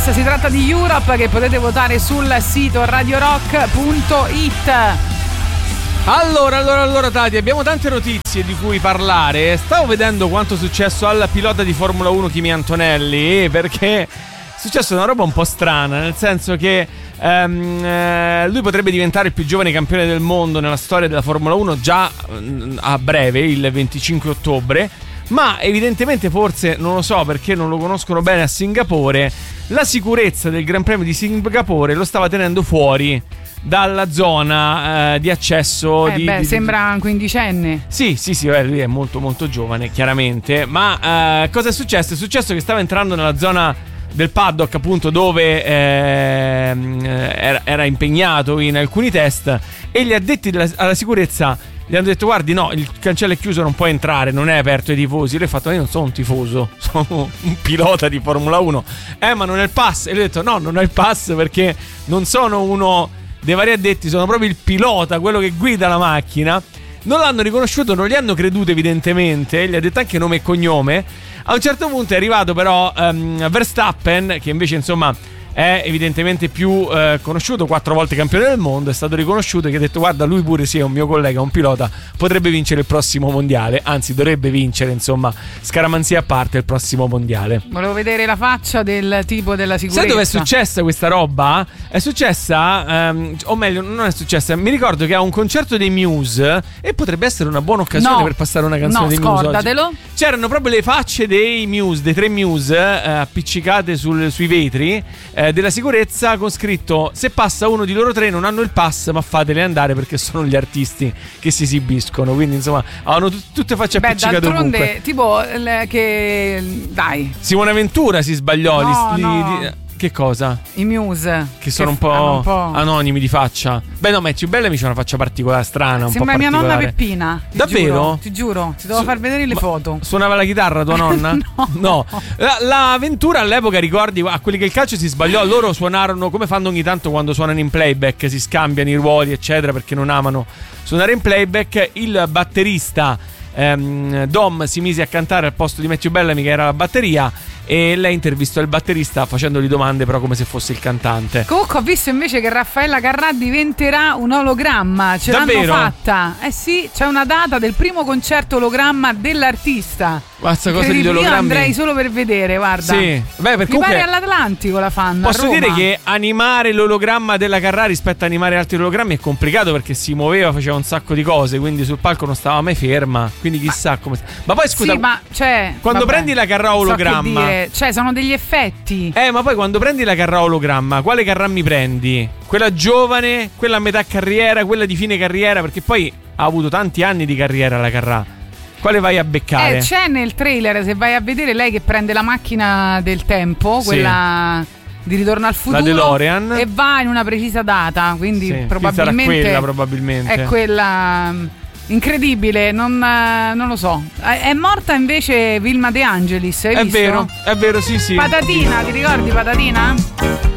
Yes, si tratta di Europe, che potete votare sul sito radiorock.it. Allora Tati, abbiamo tante notizie di cui parlare. Stavo vedendo quanto è successo al pilota di Formula 1 Kimi Antonelli, perché è successa una roba un po' strana, nel senso che lui potrebbe diventare il più giovane campione del mondo nella storia della Formula 1 già a breve, il 25 ottobre. Ma evidentemente, forse, non lo so perché non lo conoscono bene a Singapore, la sicurezza del Gran Premio di Singapore lo stava tenendo fuori dalla zona di accesso. Sembra un quindicenne. Sì, lui è molto molto giovane, chiaramente. Ma cosa è successo? È successo che stava entrando nella zona del paddock, appunto, dove era impegnato in alcuni test, e gli addetti alla sicurezza gli hanno detto: guardi, no, il cancello è chiuso, non può entrare, non è aperto ai tifosi. Lui ha fatto: io non sono un tifoso, sono un pilota di Formula 1. Ma non è il pass. E lui ha detto: no, non ho il pass perché non sono uno dei vari addetti, sono proprio il pilota, quello che guida la macchina. Non l'hanno riconosciuto, non gli hanno creduto evidentemente, gli ha detto anche nome e cognome. A un certo punto è arrivato però Verstappen, che invece insomma è evidentemente più conosciuto, 4 volte campione del mondo, è stato riconosciuto, e che ha detto: guarda, lui pure sì, è un mio collega, un pilota, potrebbe vincere il prossimo mondiale, anzi dovrebbe vincere, insomma, scaramanzia a parte, il prossimo mondiale. Volevo vedere la faccia del tipo della sicurezza. Sai dove è successa questa roba? È successa, o meglio, non è successa, mi ricordo che a un concerto dei Muse, e potrebbe essere una buona occasione per passare una canzone dei Muse. Scordatelo. Oggi. C'erano proprio le facce dei Muse, dei 3 Muse, appiccicate sui vetri della sicurezza, con scritto: se passa uno di loro 3 non hanno il pass, ma fateli andare perché sono gli artisti che si esibiscono. Quindi insomma hanno tutte facce appiccicate ovunque. Tipo dai, Simone Ventura si sbagliò. No. Che cosa? I Muse, che sono un po' anonimi di faccia. Beh, no, Matthew Bellamy c'ha una faccia particolare, strana, sembra un po' mia nonna particolare. Peppina. Davvero? Ti giuro, ti devo far vedere le foto. Suonava la chitarra tua nonna? No. La Ventura all'epoca, ricordi, a quelli che il calcio si sbagliò, loro suonarono come fanno ogni tanto quando suonano in playback, si scambiano i ruoli eccetera, perché non amano suonare in playback. Il batterista Dom si mise a cantare al posto di Matthew Bellamy, che era la batteria, e lei intervistò il batterista facendogli domande però come se fosse il cantante. Comunque ho visto invece che Raffaella Carrà diventerà un ologramma. Ce Davvero? l'hanno fatta. Sì, c'è una data del primo concerto ologramma dell'artista. Questa cosa di ologrammi. Io andrei solo per vedere, guarda. Sì. Beh, mi pare all'Atlantico la fanno. Posso dire che animare l'ologramma della Carrà rispetto a animare altri ologrammi è complicato, perché si muoveva, faceva un sacco di cose, quindi sul palco non stava mai ferma. Quindi chissà come. Ma poi scusa, sì, quando prendi la Carrà ologramma, sono degli effetti. Ma poi quando prendi la Carrà ologramma, quale Carrà mi prendi? Quella giovane, quella a metà carriera, quella di fine carriera? Perché poi ha avuto tanti anni di carriera la Carrà. Quale vai a beccare? C'è nel trailer, se vai a vedere, lei che prende la macchina del tempo, quella di Ritorno al Futuro, la DeLorean, e va in una precisa data, quindi probabilmente sarà quella, probabilmente. È quella incredibile, non lo so. È morta invece Vilma De Angelis, hai visto? È vero, sì. Patatina, ti ricordi Patatina?